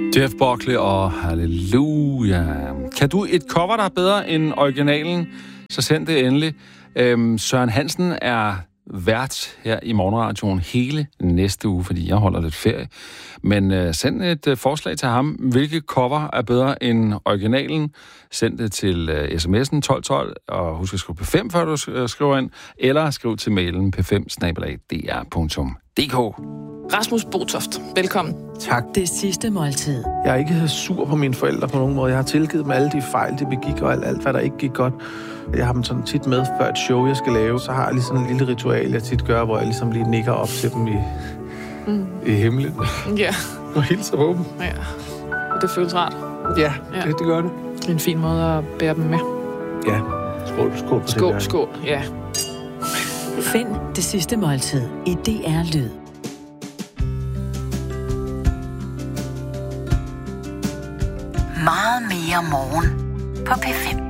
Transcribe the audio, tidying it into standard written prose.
Jeff Buckley og Halleluja. Kan du et cover, der er bedre end originalen, så send det endelig. Søren Hansen er vært her i Morgenradioen hele næste uge, fordi jeg holder lidt ferie. Men send et forslag til ham. Hvilke cover er bedre end originalen? Send det til sms'en 1212, og husk at skrive P5, før du skriver ind, eller skriv til mailen p5@dr.dk. Rasmus Botoft, velkommen. Tak. Det sidste måltid. Jeg er ikke sur på mine forældre på nogen måde. Jeg har tilgivet dem alle de fejl, de begik, og alt hvad der ikke gik godt. Jeg har dem sådan tit med før et show, jeg skal lave. Så har jeg lige sådan en lille ritual, jeg tit gør, hvor jeg ligesom lige nikker op til dem i himlen. Ja. Og hilser på dem. Ja. Og det føles rart. Ja, det gør det. Det er en fin måde at bære dem med. Ja. Skål på det. Skål, ja. Find det sidste måltid i DR Lyd. Meget mere morgen på P5.